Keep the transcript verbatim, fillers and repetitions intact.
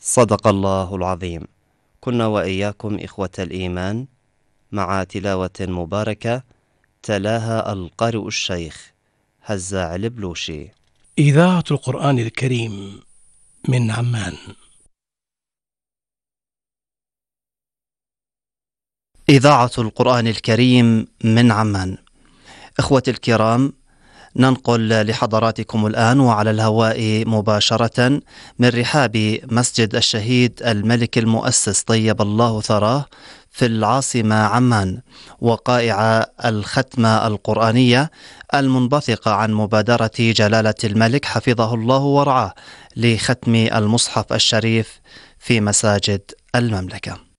صدق الله العظيم. كنا وإياكم إخوة الإيمان مع تلاوة مباركة تلاها القارئ الشيخ هزاع البلوشي. إذاعة القرآن الكريم من عمان. إذاعة القرآن الكريم من عمان. إخوة الكرام، ننقل لحضراتكم الآن وعلى الهواء مباشرة من رحاب مسجد الشهيد الملك المؤسس طيب الله ثراه في العاصمة عمان، وقائع الختمة القرآنية المنبثقة عن مبادرة جلالة الملك حفظه الله ورعاه لختم المصحف الشريف في مساجد المملكة.